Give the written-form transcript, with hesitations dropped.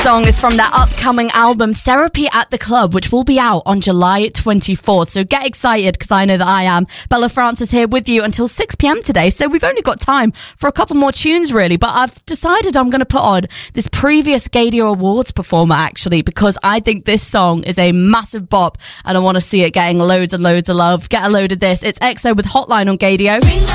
Song is from their upcoming album Therapy at the Club, which will be out on July 24th. So get excited, because I know that I am. Bella Francis here with you until 6 p.m. today. So we've only got time for a couple more tunes, really. But I've decided I'm going to put on this previous Gadio Awards performer, actually, because I think this song is a massive bop and I want to see it getting loads and loads of love. Get a load of this. It's EXO with Hotline on Gadio.